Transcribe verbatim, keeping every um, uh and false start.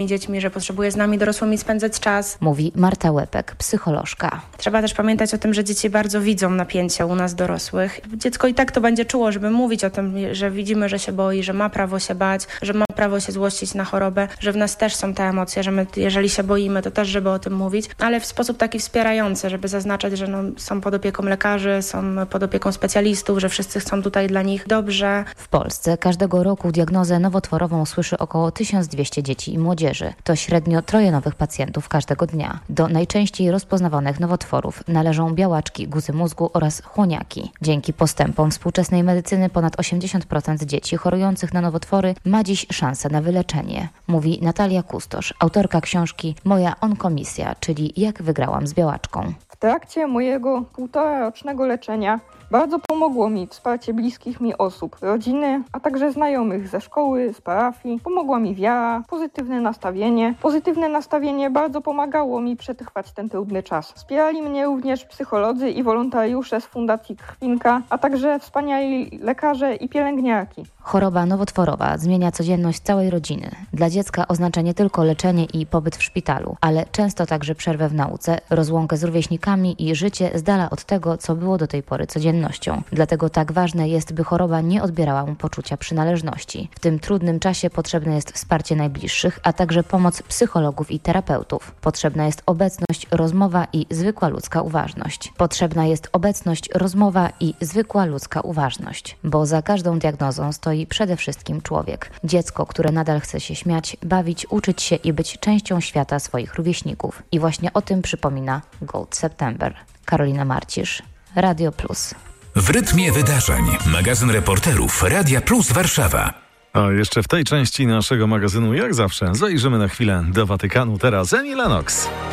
dziećmi, że potrzebuje z nami dorosłymi spędzać czas. Mówi Marta Łepek, psycholożka. Trzeba też pamiętać o tym, że dzieci bardzo widzą napięcie u nas dorosłych. Dziecko i tak to będzie czuło, żeby mówić o tym, że widzimy, że się boi, że ma prawo się bać, że ma prawo się złościć na chorobę, że w nas też są te emocje, że my, jeżeli się boimy, to też, żeby o tym mówić, ale w sposób taki wspierający, żeby zaznaczać, że no, są pod opieką lekarzy, są pod opieką specjalistów, że wszyscy chcą tutaj dla nich dobrze. W Polsce każdego roku diagnozę nowotworową słyszy około tysiąc dwieście dzieci i młodzieży. To średnio troje nowych pacjentów każdego dnia. Do najczęściej rozpoznawanych nowotworów należą białaczki guzy mózgu oraz chłoniaki. Dzięki postępom współczesnej medycyny ponad osiemdziesiąt procent dzieci chorujących na nowotwory ma dziś szansę na wyleczenie, mówi Natalia Kustosz, autorka książki Moja onkomisja, czyli Jak wygrałam z białaczką. W trakcie mojego półtorarocznego leczenia bardzo pomogło mi wsparcie bliskich mi osób, rodziny, a także znajomych ze szkoły, z parafii. Pomogła mi wiara, pozytywne nastawienie. Pozytywne nastawienie bardzo pomagało mi przetrwać ten trudny czas. Wspierali mnie również psycholodzy i wolontariusze z Fundacji Krwinka, a także wspaniali lekarze i pielęgniarki. Choroba nowotworowa zmienia codzienność całej rodziny. Dla dziecka oznacza nie tylko leczenie i pobyt w szpitalu, ale często także przerwę w nauce, rozłąkę z rówieśnikami i życie z dala od tego, co było do tej pory codziennością. Dlatego tak ważne jest, by choroba nie odbierała mu poczucia przynależności. W tym trudnym czasie potrzebne jest wsparcie najbliższych, a także pomoc psychologów i terapeutów. Potrzebna jest obecność, rozmowa i zwykła ludzka uważność. Potrzebna jest obecność, rozmowa i zwykła ludzka uważność, bo za każdą diagnozą stoi przede wszystkim człowiek. Dziecko, które nadal chce się śmiać, bawić, uczyć się i być częścią świata swoich rówieśników. I właśnie o tym przypomina Gold September. Karolina Marcisz, Radio Plus. W rytmie wydarzeń. Magazyn reporterów Radia Plus Warszawa. A jeszcze w tej części naszego magazynu, jak zawsze, zajrzymy na chwilę do Watykanu. Teraz Annie Lennox.